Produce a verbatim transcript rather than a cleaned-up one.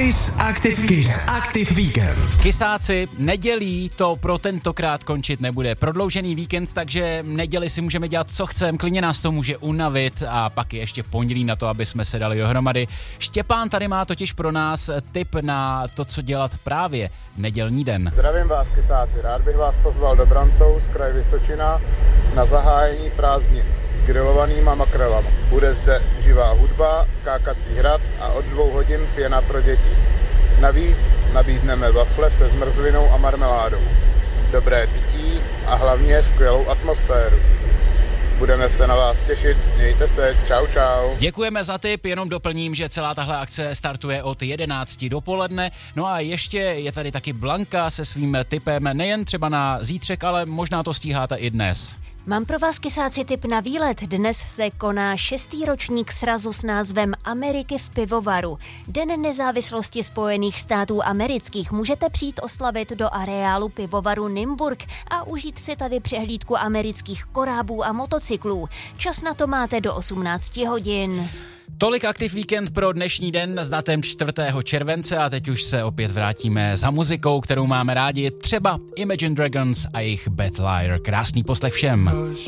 Kiss Active, Kiss Active Weekend. Kysáci, nedělí to pro tentokrát končit nebude. Prodloužený víkend, takže neděli si můžeme dělat, co chceme, klidně nás to může unavit a pak je ještě pondělí na to, aby jsme se dali dohromady. Štěpán tady má totiž pro nás tip na to, co dělat právě nedělní den. Zdravím vás, kysáci, rád bych vás pozval do Brancou z kraje Vysočina na zahájení prázdnin s grilovanýma makrelama. Bude zde živá hudba, kákací hrad a od dvou hodin pěna pro děti. Navíc nabídneme wafle se zmrzlinou a marmeládou. Dobré pití a hlavně skvělou atmosféru. Budeme se na vás těšit, mějte se, čau čau. Děkujeme za tip, jenom doplním, že celá tahle akce startuje od jedenácti dopoledne. No a ještě je tady taky Blanka se svým tipem nejen třeba na zítřek, ale možná to stíháte i dnes. Mám pro vás, kysáci, tip na výlet. Dnes se koná šestý ročník srazu s názvem Ameriky v pivovaru. Den nezávislosti Spojených států amerických můžete přijít oslavit do areálu pivovaru Nymburk a užít si tady přehlídku amerických korábů a motocyklů. Čas na to máte do osmnácti hodin. Tolik Active Weekend pro dnešní den s datem čtvrtého července a teď už se opět vrátíme za muzikou, kterou máme rádi, třeba Imagine Dragons a jejich Bad Liar. Krásný poslech všem.